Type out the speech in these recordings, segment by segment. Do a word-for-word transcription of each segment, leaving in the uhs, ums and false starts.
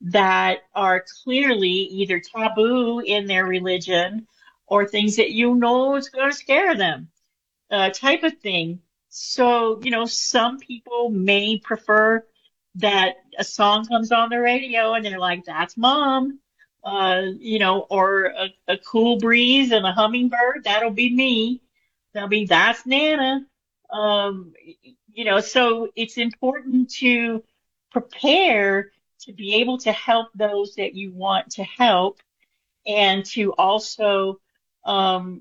that are clearly either taboo in their religion or things that you know is going to scare them, uh, type of thing. So, you know, some people may prefer that a song comes on the radio and they're like, that's mom, uh, you know, or a, a cool breeze and a hummingbird, that'll be me. That'll be, that's Nana. Um, you know, so it's important to prepare to be able to help those that you want to help and to also, um,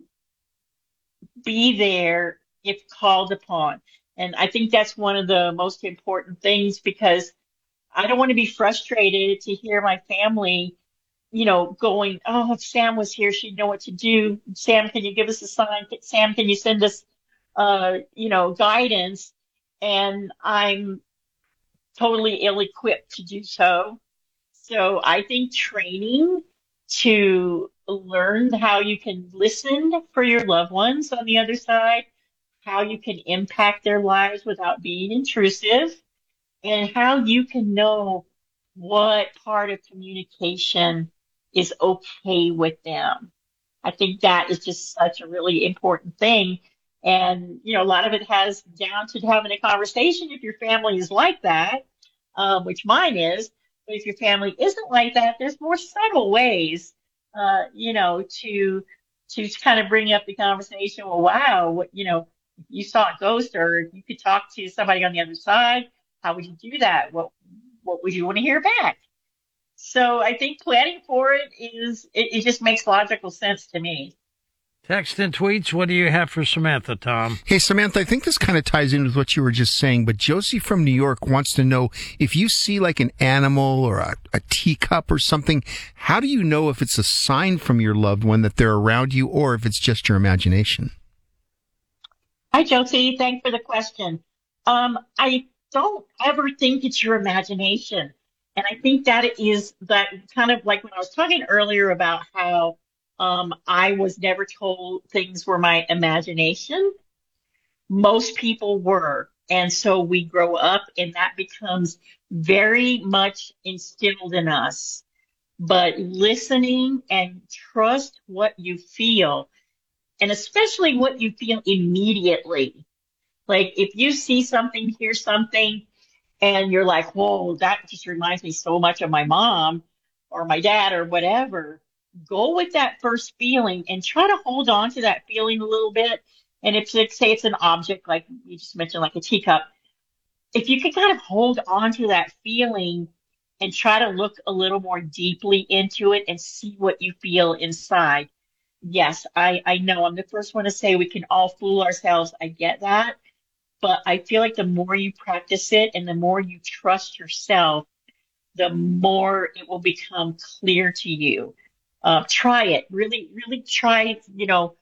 be there if called upon. And I think that's one of the most important things because I don't want to be frustrated to hear my family, you know, going, oh, if Sam was here, she'd know what to do. Sam, can you give us a sign? Sam, can you send us, uh, you know, guidance? And I'm totally ill-equipped to do so. So I think training to learn how you can listen for your loved ones on the other side, how you can impact their lives without being intrusive, and how you can know what part of communication is okay with them. I think that is just such a really important thing. And, you know, a lot of it has down to having a conversation if your family is like that, um, which mine is. But if your family isn't like that, there's more subtle ways, uh, you know, to to kind of bring up the conversation. Well, wow, what, you know, if you saw a ghost or you could talk to somebody on the other side, how would you do that? What what would you want to hear back? So I think planning for it is, it, it just makes logical sense to me. Text and tweets, what do you have for Samantha, Tom? Hey, Samantha, I think this kind of ties in with what you were just saying, but Josie from New York wants to know if you see like an animal or a, a teacup or something, how do you know if it's a sign from your loved one that they're around you or if it's just your imagination? Hi, Josie. Thanks for the question. Um, I don't ever think it's your imagination. And I think that is that kind of like when I was talking earlier about how um, I was never told things were my imagination. Most people were. And so we grow up and that becomes very much instilled in us. But listening and trust what you feel, and especially what you feel immediately. Like if you see something, hear something, and you're like, whoa, that just reminds me so much of my mom or my dad or whatever. Go with that first feeling and try to hold on to that feeling a little bit. And if, like, say it's an object, like you just mentioned, like a teacup, if you can kind of hold on to that feeling and try to look a little more deeply into it and see what you feel inside. Yes, I, I know I'm the first one to say we can all fool ourselves. I get that. But I feel like the more you practice it and the more you trust yourself, the more it will become clear to you. Uh, try it. Really, really try, you know,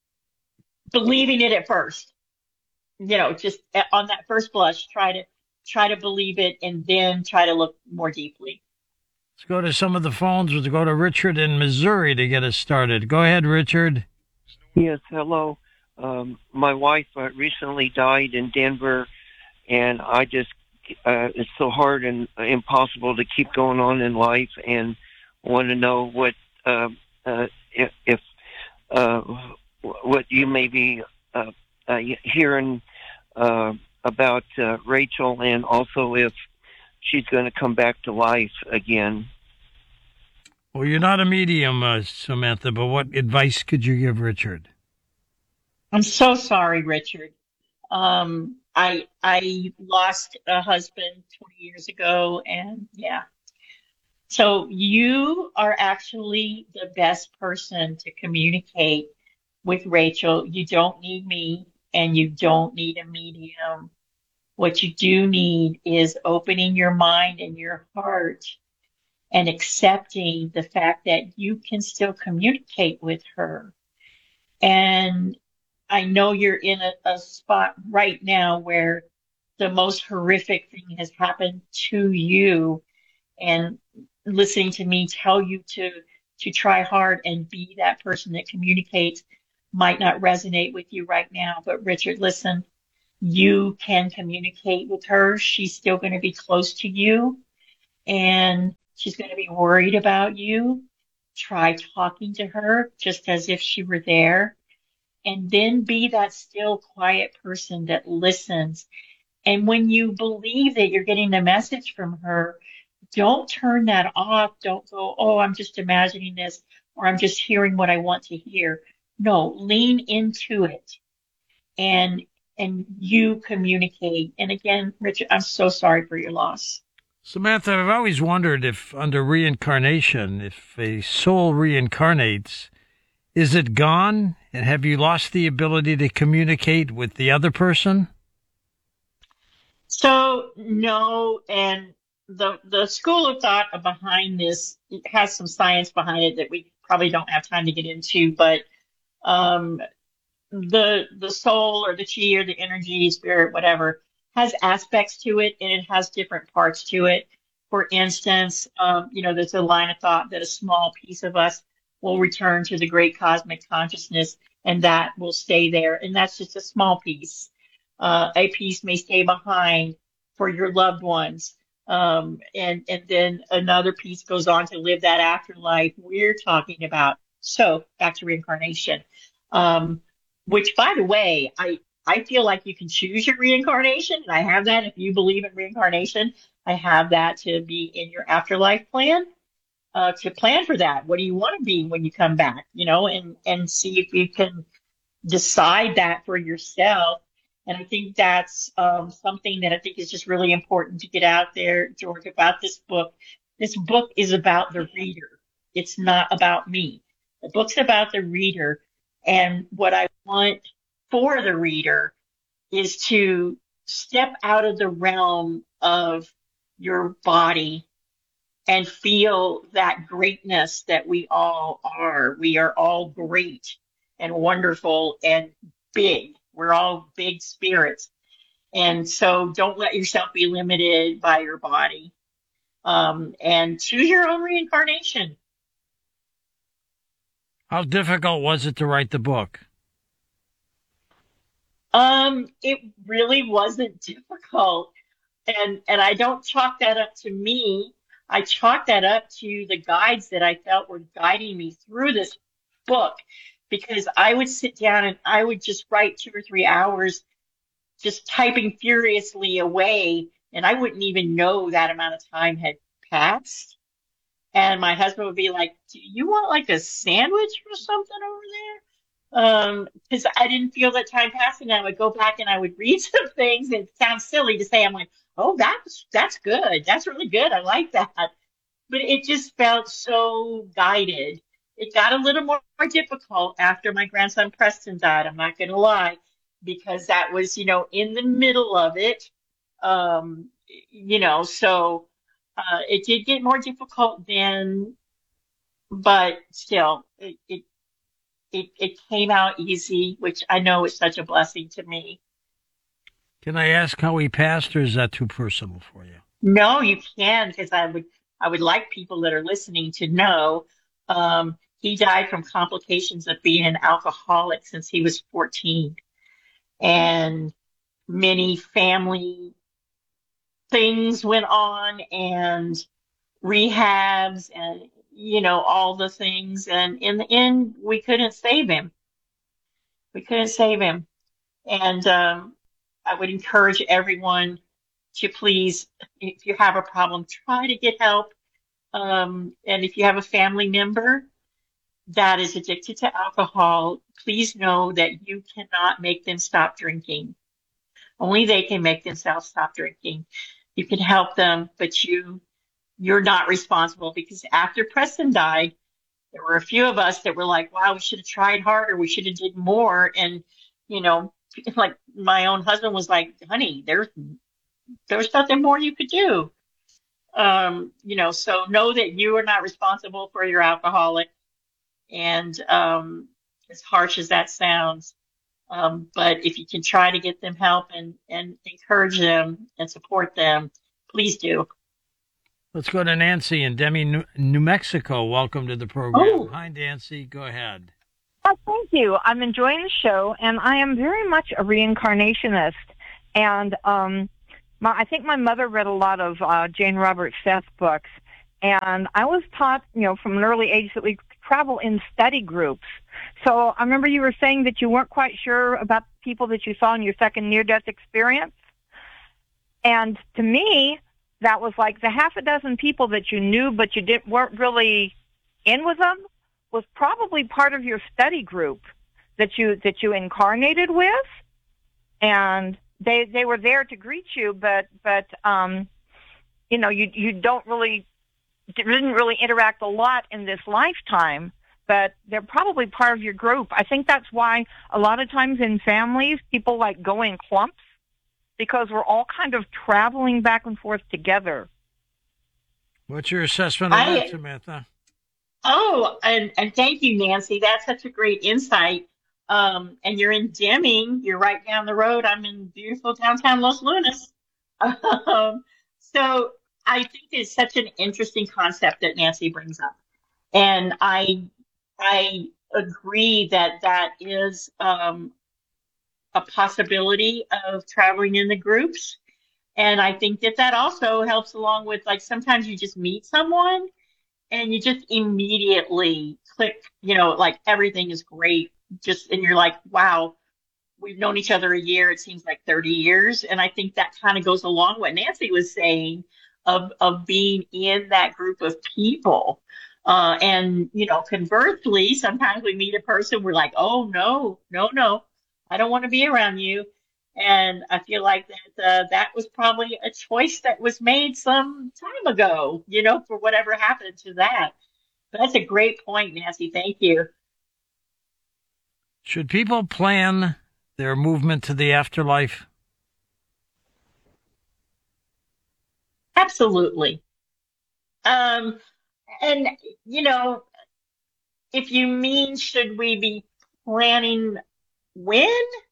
believing it at first. You know, just on that first blush, try to try to believe it and then try to look more deeply. Let's go to some of the phones. Let's go to Richard in Missouri to get us started. Go ahead, Richard. Yes, hello. Um, my wife uh, recently died in Denver, and I just, uh, it's so hard and impossible to keep going on in life, and want to know what, uh, uh, if, if uh, what you may be uh, uh, hearing uh, about uh, Rachel, and also if she's going to come back to life again. Well, you're not a medium, uh, Samantha, but what advice could you give Richard? I'm so sorry, Richard. Um, I I lost a husband twenty years ago, and yeah. So you are actually the best person to communicate with Rachel. You don't need me, and you don't need a medium. What you do need is opening your mind and your heart and accepting the fact that you can still communicate with her. And I know you're in a, a spot right now where the most horrific thing has happened to you, and listening to me tell you to to try hard and be that person that communicates might not resonate with you right now. But Richard, listen, you can communicate with her. She's still going to be close to you. And She's going to be worried about you. Try talking to her just as if she were there. And then be that still, quiet person that listens. And when you believe that you're getting the message from her, don't turn that off. Don't go, oh, I'm just imagining this, or I'm just hearing what I want to hear. No, lean into it and and you communicate. And again, Richard, I'm so sorry for your loss. Samantha, I've always wondered if under reincarnation, if a soul reincarnates, is it gone? And have you lost the ability to communicate with the other person? So, no, and the the school of thought behind this has some science behind it that we probably don't have time to get into, but um, the the soul or the chi or the energy, spirit, whatever, has aspects to it, and it has different parts to it. For instance, um, you know, there's a line of thought that a small piece of us will return to the great cosmic consciousness, and that will stay there, and that's just a small piece. Uh, a piece may stay behind for your loved ones. Um, and, and then another piece goes on to live that afterlife we're talking about. So back to reincarnation, um, which by the way, I, I feel like you can choose your reincarnation. And I have that. If you believe in reincarnation, I have that to be in your afterlife plan, uh, to plan for that. What do you want to be when you come back, you know, and, and see if you can decide that for yourself. And I think that's um, something that I think is just really important to get out there, George, about this book. This book is about the reader. It's not about me. The book's about the reader. And what I want for the reader is to step out of the realm of your body and feel that greatness that we all are. We are all great and wonderful and big. We're all big spirits. And so don't let yourself be limited by your body. Um, and choose your own reincarnation. How difficult was it to write the book? Um, it really wasn't difficult. And, and I don't chalk that up to me. I chalk that up to the guides that I felt were guiding me through this book. Because I would sit down and I would just write two or three hours just typing furiously away, and I wouldn't even know that amount of time had passed. And my husband would be like, do you want like a sandwich or something over there? Um, because I didn't feel that time passing. I would go back and I would read some things, and it sounds silly to say, I'm like, oh, that's, that's good. That's really good. I like that. But it just felt so guided. It got a little more difficult after my grandson Preston died. I'm not going to lie, because that was, you know, in the middle of it. Um, you know, so uh, it did get more difficult then, but still, it, it it it came out easy, which I know is such a blessing to me. Can I ask how he passed, or is that too personal for you? No, you can, because I would I would like people that are listening to know. Um, He died from complications of being an alcoholic since he was fourteen. And many family things went on, and rehabs and, you know, all the things. And in the end, we couldn't save him. We couldn't save him. And um, I would encourage everyone to please, if you have a problem, try to get help. Um, and if you have a family member that is addicted to alcohol, please know that you cannot make them stop drinking. Only they can make themselves stop drinking. You can help them, but you, you're not responsible, because after Preston died, there were a few of us that were like, wow, we should have tried harder. We should have did more. And, you know, like my own husband was like, honey, there's, there's nothing more you could do. Um, you know, so know that you are not responsible for your alcoholic. And um, as harsh as that sounds, um, but if you can try to get them help and, and encourage them and support them, please do. Let's go to Nancy in Demi, New, New Mexico. Welcome to the program. Oh. Hi, Nancy. Go ahead. Oh, thank you. I'm enjoying the show, and I am very much a reincarnationist. And um, my, I think my mother read a lot of uh, Jane Roberts Seth books, And I was taught, you know, from an early age that we travel in study groups. So I remember you were saying that you weren't quite sure about people that you saw in your second near-death experience. And to me, that was like the half a dozen people that you knew but you didn't weren't really in with them was probably part of your study group that you that you incarnated with, and they they were there to greet you, but but um, you know you you don't really didn't really interact a lot in this lifetime, but they're probably part of your group. I think that's why a lot of times in families people like go in clumps, because we're all kind of traveling back and forth together. What's your assessment of I, that, Samantha? Oh, and, and thank you, Nancy. That's such a great insight. Um, and you're in Deming. You're right down the road. I'm in beautiful downtown Los Lunas. Um, so I think it's such an interesting concept that Nancy brings up. And I I agree that that is um, a possibility of traveling in the groups. And I think that that also helps along with, like, sometimes you just meet someone and you just immediately click, you know, like everything is great. Just, and you're like, wow, we've known each other a year. It seems like thirty years. And I think that kind of goes along what Nancy was saying of, of being in that group of people. Uh, and, you know, conversely, sometimes we meet a person, we're like, oh, no, no, no, I don't want to be around you. And I feel like that uh, that was probably a choice that was made some time ago, you know, for whatever happened to that. But that's a great point, Nancy. Thank you. Should people plan their movement to the afterlife? Absolutely. Um, and, you know, if you mean should we be planning when?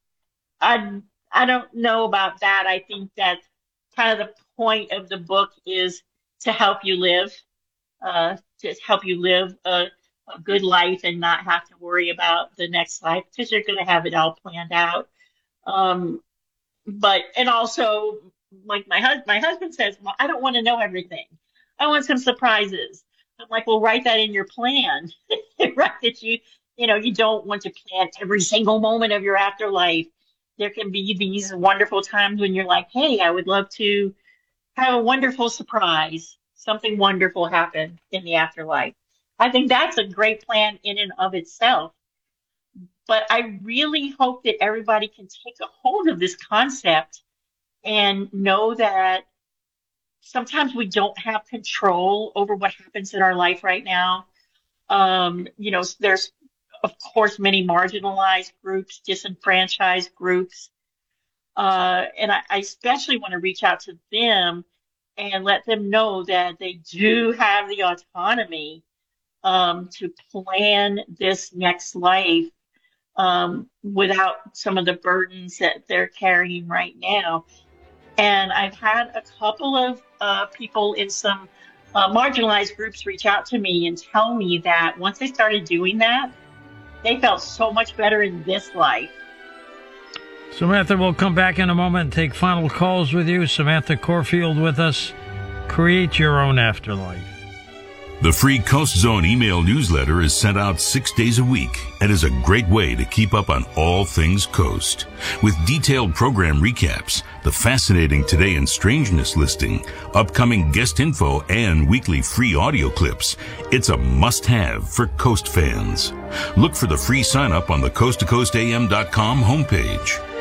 I I don't know about that. I think that kind of the point of the book is to help you live, uh, to help you live a, a good life and not have to worry about the next life, because you're going to have it all planned out. Um, but, and also, like my husband, my husband says, well, I don't want to know everything. I want some surprises. I'm like, well, write that in your plan, right? That you, you know, you don't want to plan every single moment of your afterlife. There can be these wonderful times when you're like, hey, I would love to have a wonderful surprise. Something wonderful happened in the afterlife. I think that's a great plan in and of itself. But I really hope that everybody can take a hold of this concept and know that sometimes we don't have control over what happens in our life right now. Um, you know, there's, of course, many marginalized groups, disenfranchised groups. Uh, and I, I especially want to reach out to them and let them know that they do have the autonomy um, to plan this next life um, without some of the burdens that they're carrying right now. And I've had a couple of uh, people in some uh, marginalized groups reach out to me and tell me that once they started doing that, they felt so much better in this life. Samantha, we'll come back in a moment and take final calls with you. Samantha Corfield with us. Create your own afterlife. The free Coast Zone email newsletter is sent out six days a week and is a great way to keep up on all things Coast. With detailed program recaps, the fascinating Today in Strangeness listing, upcoming guest info, and weekly free audio clips, it's a must-have for Coast fans. Look for the free sign-up on the coast to coast a m dot com homepage.